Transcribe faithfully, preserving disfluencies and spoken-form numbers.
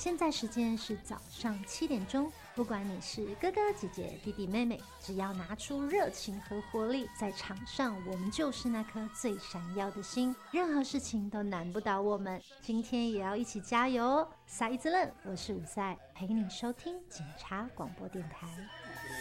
现在时间是早上七点钟，不管你是哥哥姐姐弟弟妹妹，只要拿出热情和活力，在场上我们就是那颗最闪耀的星，任何事情都难不倒我们。今天也要一起加油哦！撒一子愣，我是伍赛，陪你收听警察广播电台。